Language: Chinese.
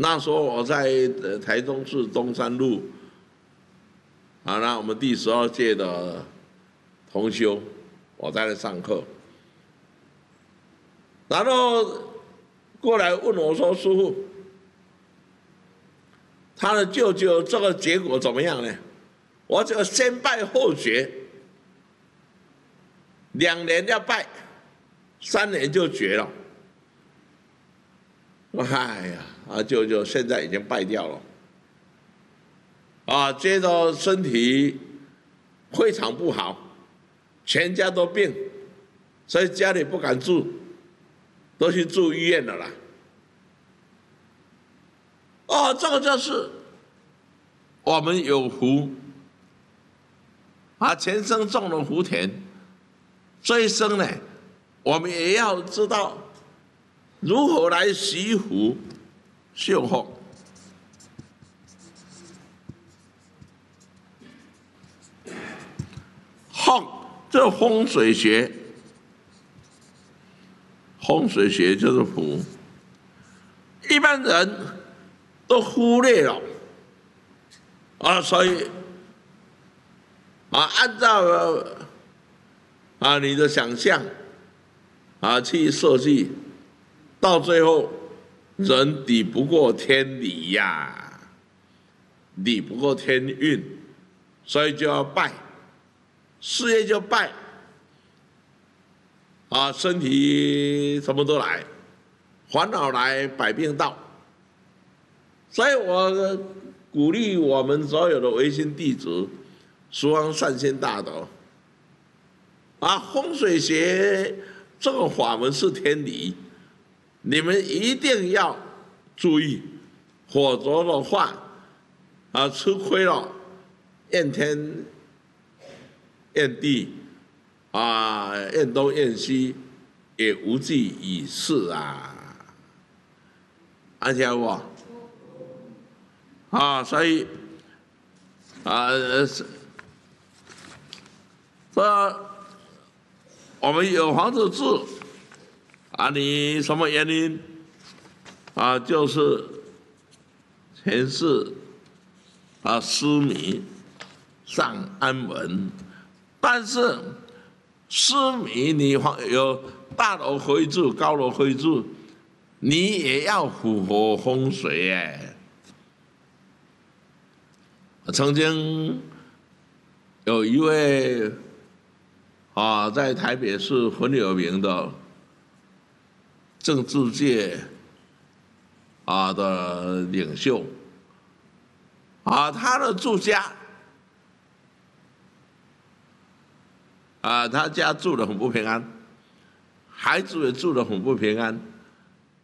那时候我在台中市东山路，那我们第12届的同修，我在那上课，然后过来问我说：“师父，他的舅舅这个结果怎么样呢？”我这个先拜后学，2年要拜，3年就绝了。哎呀，舅舅现在已经拜掉了，接着身体非常不好，全家都病，所以家里不敢住，都去住医院了啦。这个就是我们有福，前生种了福田，这一生呢，我们也要知道如何来惜福修福。这风水学，风水学就是福，一般人都忽略了，所以按照你的想象去设计，到最后人抵不过天理呀，抵不过天运，所以就要拜。事业就败，身体什么都来，烦恼来，百病到。所以我鼓励我们所有的唯心弟子，十方善心大德，风水学这个法门是天理，你们一定要注意，否则的话，吃亏了，怨天怨地怨东怨西，也无济于事啊！安家我所以我们有房子住你什么原因就是前世失迷上安稳。但是失迷，你有大楼可以住，高楼可以住，你也要符合风水耶。曾经有一位在台北市很有名的政治界的领袖他的住家他家住得很不平安，孩子也住得很不平安，